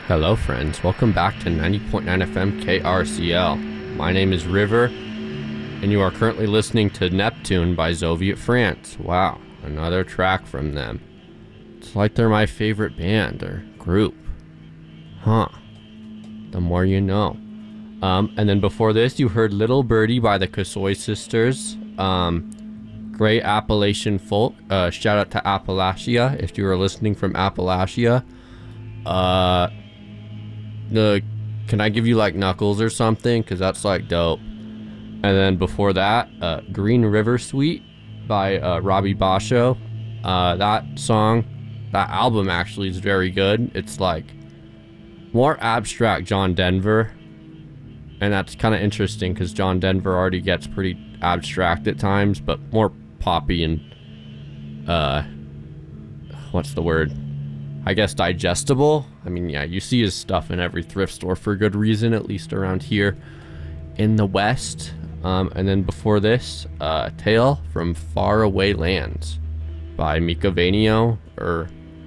Hello, friends. Welcome back to 90.9 FM KRCL. My name is River, and you are currently listening to Neptune by Zoviet France. Wow, another track from them. It's like they're my favorite band or group. Huh. The more you know. And then before this, you heard Little Birdie by the Kasoy Sisters. Great Appalachian folk. Shout out to Appalachia if you were listening from Appalachia. Can I give you like Knuckles or something? Because that's like dope. And then before that, Green River Suite by Robbie Basho. That album actually is very good. It's like more abstract John Denver. And that's kind of interesting because John Denver already gets pretty abstract at times, but more poppy and, what's the word? I guess digestible. I mean, yeah, you see his stuff in every thrift store for good reason, at least around here in the West. And then before this, Tale from Faraway Lands by Mika Vanio, or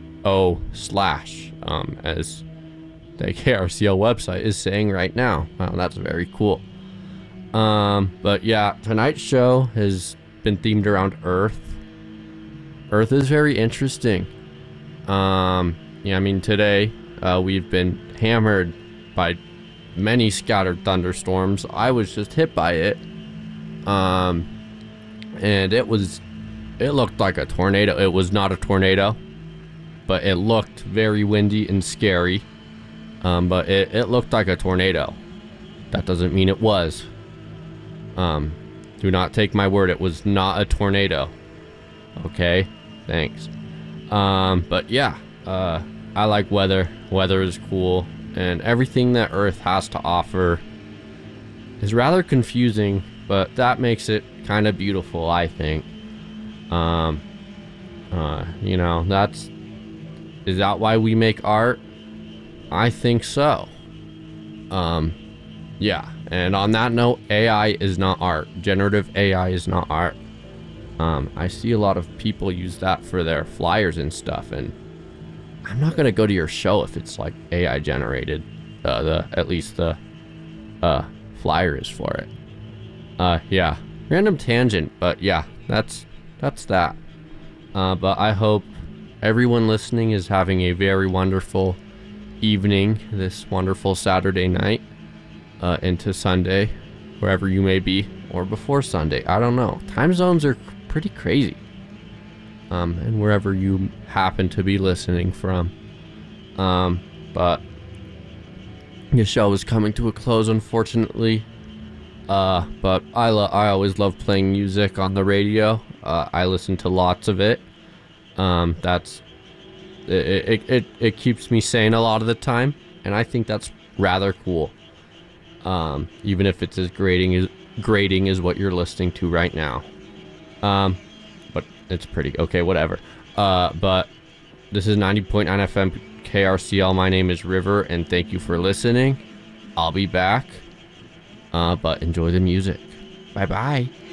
as the KRCL website is saying right now. Wow, that's very cool. But yeah, tonight's show has been themed around Earth. Earth is very interesting. Yeah, I mean, today, we've been hammered by many scattered thunderstorms. I was just hit by it. And it looked like a tornado. It was not a tornado, but it looked very windy and scary. But it looked like a tornado. That doesn't mean it was. Do not take my word. It was not a tornado. Okay? Thanks. But yeah, I like weather. Weather is cool, and everything that Earth has to offer is rather confusing, but that makes it kind of beautiful, I think. Is that why we make art? I think so. Yeah, and on that note, AI is not art. Generative AI is not art. I see a lot of people use that for their flyers and stuff, and I'm not gonna go to your show if it's like AI generated. At least the flyer is for it. Yeah, random tangent, but yeah, that's that. But I hope everyone listening is having a very wonderful evening this wonderful Saturday night into Sunday, wherever you may be, or before Sunday. I don't know. Time zones are pretty crazy. And wherever you happen to be listening from. But the show is coming to a close, unfortunately. But I always love playing music on the radio. I listen to lots of it. It keeps me sane a lot of the time, and I think that's rather cool. Even if it's as grating as what you're listening to right now. But it's pretty okay, whatever. But this is 90.9 FM KRCL. My name is River, and thank you for listening. I'll be back. But enjoy the music. Bye bye.